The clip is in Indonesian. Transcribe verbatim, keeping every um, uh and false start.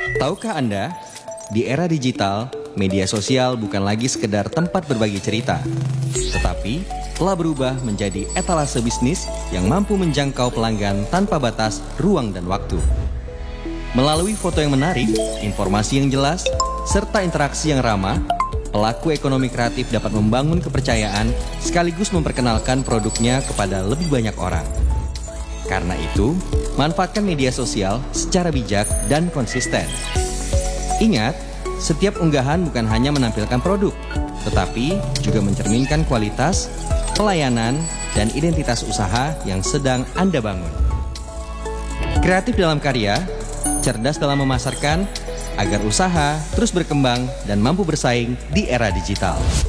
Tahukah Anda, di era digital, media sosial bukan lagi sekedar tempat berbagi cerita, tetapi telah berubah menjadi etalase bisnis yang mampu menjangkau pelanggan tanpa batas ruang dan waktu. Melalui foto yang menarik, informasi yang jelas, serta interaksi yang ramah, pelaku ekonomi kreatif dapat membangun kepercayaan sekaligus memperkenalkan produknya kepada lebih banyak orang. Karena itu, manfaatkan media sosial secara bijak dan konsisten. Ingat, setiap unggahan bukan hanya menampilkan produk, tetapi juga mencerminkan kualitas, pelayanan, dan identitas usaha yang sedang Anda bangun. Kreatif dalam karya, cerdas dalam memasarkan, agar usaha terus berkembang dan mampu bersaing di era digital.